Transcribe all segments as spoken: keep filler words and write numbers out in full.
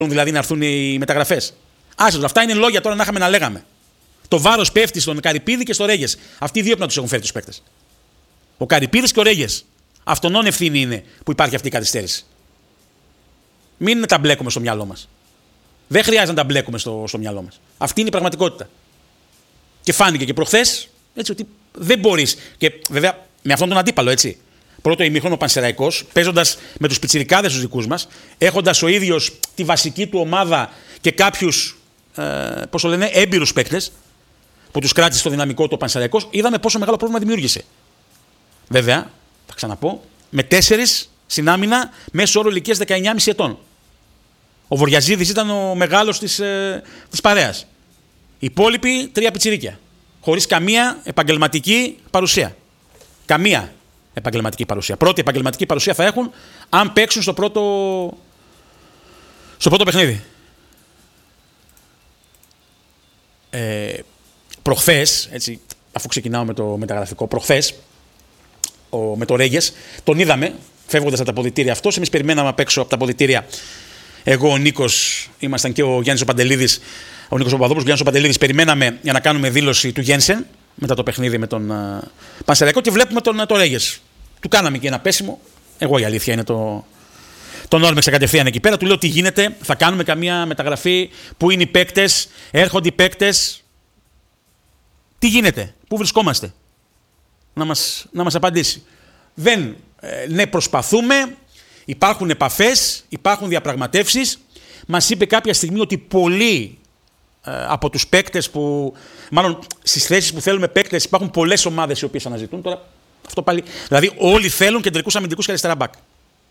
δηλαδή να έρθουν οι μεταγραφές. Άσχετο, αυτά είναι λόγια τώρα να είχαμε να λέγαμε. Το βάρος πέφτει στον Καρυπίδη και στο Ρέγες. Αυτοί οι δύο πρέπει να τους έχουν φέρει τους παίκτες. Ο Καρυπίδης και ο Ρέγες. Αυτονών ευθύνη είναι που υπάρχει αυτή η καθυστέρηση. Μην τα μπλέκουμε στο μυαλό μας. Δεν χρειάζεται να τα μπλέκουμε στο, στο μυαλό μας. Αυτή είναι η πραγματικότητα. Και φάνηκε και προχθές έτσι ότι δεν μπορείς. Και βέβαια με αυτόν τον αντίπαλο έτσι. Πρώτο ημίχρονο Πανσεραϊκός, παίζοντας με τους πιτσιρικάδες τους δικούς μας, έχοντας ο ίδιος τη βασική του ομάδα και κάποιους ε, πώς το λένε, έμπειρους παίκτες που τους κράτησε στο δυναμικό του Πανσεραϊκός, είδαμε πόσο μεγάλο πρόβλημα δημιούργησε. Βέβαια, θα ξαναπώ, με τέσσερις στην άμυνα μέσω όρο ηλικίας δεκαεννιά και μισό ετών. Ο Βοριαζίδης ήταν ο μεγάλος της, ε, της παρέας. Οι υπόλοιποι τρία πιτσιρίκια. Χωρίς καμία επαγγελματική παρουσία. Καμία επαγγελματική παρουσία. Πρώτη επαγγελματική παρουσία θα έχουν αν παίξουν στο πρώτο, στο πρώτο παιχνίδι. Ε, προχθές, έτσι, αφού ξεκινάω με το μεταγραφικό, προχθές ο, με το Ρέγες, τον είδαμε φεύγοντας από τα αποδυτήρια αυτός. Εμείς περιμέναμε απ' έξω από τα αποδυτήρια. Εγώ, ο Νίκος, ήμασταν και ο Γιάννης ο Παντελίδης, ο Νίκος ο Παπαδόπουλος, ο Γιάννης ο Παντελίδης, περιμέναμε για να κάνουμε δήλωση του Γένσεν μετά το παιχνίδι με τον uh, Πανσεραϊκό και βλέπουμε τον uh, Ρέγες. Του κάναμε και ένα πέσιμο. Εγώ η αλήθεια είναι το. Τον όρμεξα κατευθείαν εκεί πέρα. Του λέω τι γίνεται, θα κάνουμε καμία μεταγραφή. Πού είναι οι παίκτες, έρχονται οι παίκτες. Τι γίνεται, πού βρισκόμαστε. Να μας, να μας απαντήσει. Δεν. Ε, ναι, προσπαθούμε. Υπάρχουν επαφές, υπάρχουν διαπραγματεύσεις. Μας είπε κάποια στιγμή ότι πολλοί ε, από τους παίκτες που. Μάλλον στις θέσεις που θέλουμε παίκτες υπάρχουν πολλές ομάδες οι οποίες αναζητούν. Τώρα, αυτό πάλι, δηλαδή, όλοι θέλουν κεντρικούς αμυντικούς και αριστερά μπακ.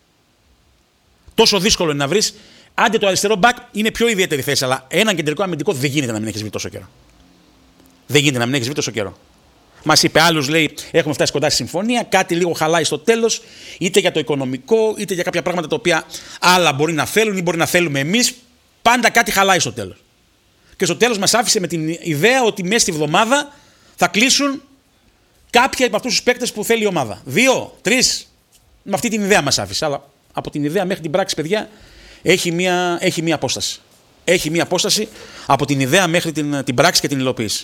Τόσο δύσκολο είναι να βρεις. Άντε το αριστερό μπακ είναι πιο ιδιαίτερη θέση, αλλά έναν κεντρικό αμυντικό δεν γίνεται να μην έχεις βρει τόσο καιρό. Δεν γίνεται να μην έχεις βρει τόσο καιρό. Μας είπε άλλους, λέει, έχουμε φτάσει κοντά στη συμφωνία, κάτι λίγο χαλάει στο τέλος, είτε για το οικονομικό, είτε για κάποια πράγματα τα οποία άλλα μπορεί να θέλουν ή μπορεί να θέλουμε εμείς. Πάντα κάτι χαλάει στο τέλος. Και στο τέλος μας άφησε με την ιδέα ότι μέσα στη βδομάδα θα κλείσουν κάποια από αυτούς τους παίκτες που θέλει η ομάδα. Δύο, τρεις. Με αυτή την ιδέα μας άφησε. Αλλά από την ιδέα μέχρι την πράξη, παιδιά, έχει μία, έχει μία απόσταση. Έχει μία απόσταση από την ιδέα μέχρι την, την πράξη και την υλοποίηση.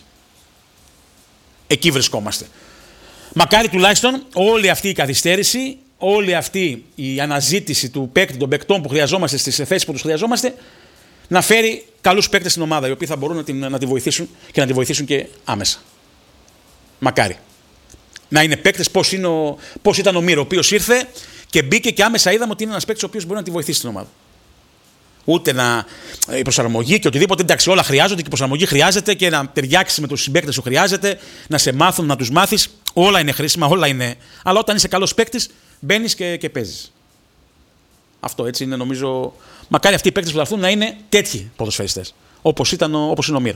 Εκεί βρισκόμαστε. Μακάρι τουλάχιστον όλη αυτή η καθυστέρηση, όλη αυτή η αναζήτηση του παίκτη, των παικτών που χρειαζόμαστε στις θέσεις που τους χρειαζόμαστε, να φέρει καλούς παίκτες στην ομάδα, οι οποίοι θα μπορούν να, την, να τη βοηθήσουν και να τη βοηθήσουν και άμεσα. Μακάρι. Να είναι παίκτες πώς, είναι ο, πώς ήταν ο Μύρο, ο οποίος ήρθε και μπήκε και άμεσα είδαμε ότι είναι ένας παίκτης ο οποίος μπορεί να τη βοηθήσει στην ομάδα. Ούτε να, η προσαρμογή και οτιδήποτε. Εντάξει, όλα χρειάζονται και η προσαρμογή χρειάζεται και να ταιριάξει με τους συμπαίκτες σου χρειάζεται, να σε μάθουν, να τους μάθεις. Όλα είναι χρήσιμα, όλα είναι. Αλλά όταν είσαι καλός παίκτης, μπαίνεις και, και παίζεις. Αυτό έτσι είναι, νομίζω. Μακάρι αυτοί οι παίκτες που θα έρθουν να είναι τέτοιοι ποδοσφαιριστές. Όπως, ήταν ο, όπως είναι ο Μύρ.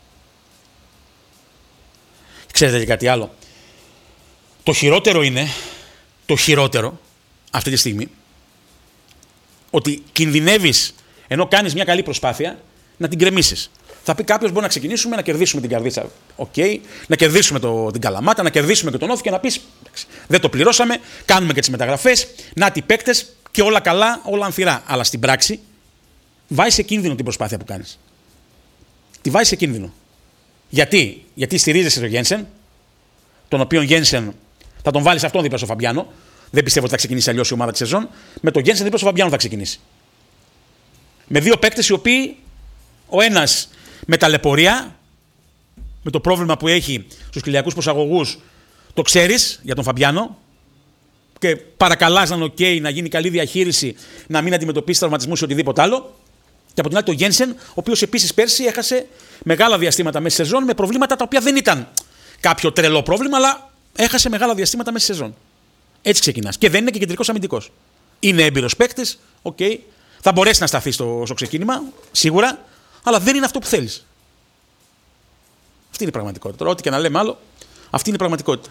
Ξέρετε και κάτι άλλο. Το χειρότερο είναι, το χειρότερο αυτή τη στιγμή, ότι κινδυνεύεις ενώ κάνεις μια καλή προσπάθεια να την κρεμίσεις. Θα πει κάποιος: μπορεί να ξεκινήσουμε να κερδίσουμε την Καρδίτσα. Οκ, okay. Να κερδίσουμε το, την Καλαμάτα, να κερδίσουμε και τον Όφη και να πεις: δεν το πληρώσαμε, κάνουμε και τις μεταγραφές. Να τι παίκτες και όλα καλά, όλα ανθυρά. Αλλά στην πράξη βάζεις σε κίνδυνο την προσπάθεια που κάνεις. Τη βάζεις σε κίνδυνο. Γιατί, Γιατί στηρίζεσαι στο Γένσεν, τον οποίο Γένσεν θα τον βάλεις αυτόν δίπλα στο Φαμπιάνο. Δεν πιστεύω ότι θα ξεκινήσει αλλιώς η ομάδα τη σεζόν. Με τον Γένσεν δίπλα στο Φαμπιάνο θα ξεκινήσει. Με δύο παίκτες οι οποίοι, ο ένας με ταλαιπωρία, με το πρόβλημα που έχει στους κοιλιακούς προσαγωγούς, το ξέρεις για τον Φαμπιάνο και παρακαλάς να είναι OK, να γίνει καλή διαχείριση, να μην αντιμετωπίσει τραυματισμούς ή οτιδήποτε άλλο. Και από την άλλη τον Γένσεν, ο οποίος επίσης πέρσι έχασε μεγάλα διαστήματα μέσα στη σεζόν με προβλήματα τα οποία δεν ήταν κάποιο τρελό πρόβλημα, αλλά έχασε μεγάλα διαστήματα μέσα στη σεζόν. Έτσι ξεκινάς. Και δεν είναι και κεντρικός αμυντικός. Είναι έμπειρος παίκτης, οκ. Okay. Θα μπορέσει να σταθεί στο, στο ξεκίνημα, σίγουρα, αλλά δεν είναι αυτό που θέλεις. Αυτή είναι η πραγματικότητα. Τώρα, ό,τι και να λέμε άλλο, αυτή είναι η πραγματικότητα.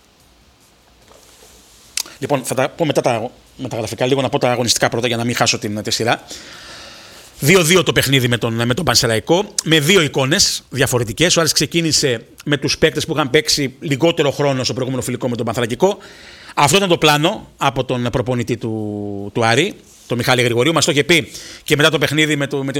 Λοιπόν, θα τα πω μετά τα, με τα γραφικά, λίγο να πω τα αγωνιστικά πρώτα για να μην χάσω την, τη σειρά. δύο δύο το παιχνίδι με τον, με τον Πανσεραϊκό, με δύο εικόνες διαφορετικές. Ο Άρης ξεκίνησε με τους παίκτες που είχαν παίξει λιγότερο χρόνο στο προηγούμενο φιλικό με τον Πανθρακικό. Αυτό ήταν το πλάνο από τον προπονητή του, του Άρη, τον Μιχάλη Γρηγορίου. Μας το είχε πει και μετά το παιχνίδι με, το, με την